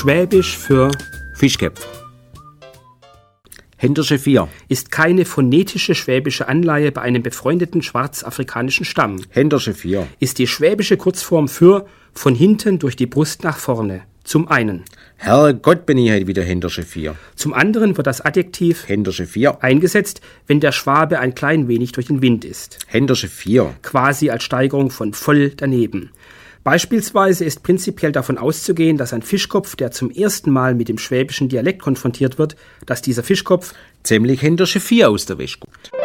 Schwäbisch für Fischköpf. Hendersche 4. ist keine phonetische schwäbische Anleihe bei einem befreundeten schwarzafrikanischen Stamm. Hendersche 4. Ist die schwäbische Kurzform für von hinten durch die Brust nach vorne. Zum einen. Herrgott, bin ich heute wieder Hendersche 4. Zum anderen wird das Adjektiv Hendersche 4. eingesetzt, wenn der Schwabe ein klein wenig durch den Wind ist. Hendersche 4. Quasi als Steigerung von voll daneben. Beispielsweise ist prinzipiell davon auszugehen, dass ein Fischkopf, der zum ersten Mal mit dem schwäbischen Dialekt konfrontiert wird, dass dieser Fischkopf Ziemlich Hendersche 4 aus der Wäsche guckt.